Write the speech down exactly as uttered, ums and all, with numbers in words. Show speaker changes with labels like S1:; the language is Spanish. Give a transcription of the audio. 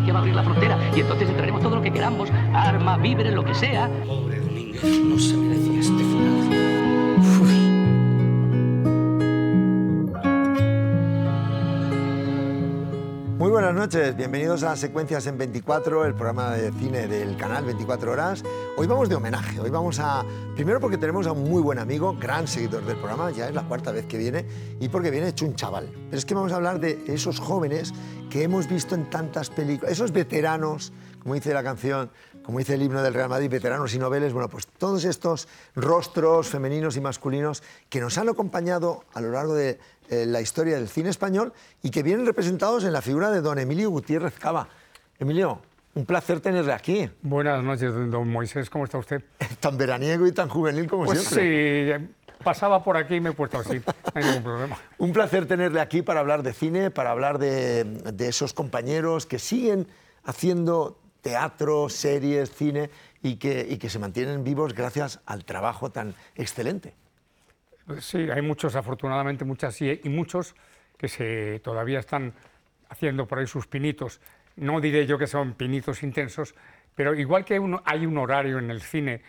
S1: magia va a abrir la frontera y entonces entraremos todo lo que queramos, armas, víveres, lo que sea.
S2: Pobre Domínguez, no se merecía este final.
S3: Muy buenas noches, bienvenidos a Secuencias en veinticuatro, el programa de cine del canal veinticuatro horas. Hoy vamos de homenaje, hoy vamos a... Primero porque tenemos a un muy buen amigo, gran seguidor del programa, ya es la cuarta vez que viene, y porque viene hecho un chaval. Pero es que vamos a hablar de esos jóvenes que hemos visto en tantas películas, esos veteranos, como dice la canción, como dice el himno del Real Madrid, veteranos y noveles, bueno, pues todos estos rostros femeninos y masculinos que nos han acompañado a lo largo de eh, la historia del cine español y que vienen representados en la figura de don Emilio Gutiérrez Cava. Emilio, un placer tenerle aquí.
S4: Buenas noches, don Moisés, ¿cómo está usted?
S3: Tan veraniego y tan juvenil como
S4: pues
S3: siempre.
S4: Sí, pasaba por aquí y me he puesto así, no hay ningún problema.
S3: Un placer tenerle aquí para hablar de cine, para hablar de, de esos compañeros que siguen haciendo teatro, series, cine y que, y que se mantienen vivos gracias al trabajo tan excelente.
S4: Sí, hay muchos, afortunadamente, muchas y, y muchos que se, todavía están haciendo por ahí sus pinitos. No diré yo que son pinitos intensos, pero igual que uno, hay un horario en el cine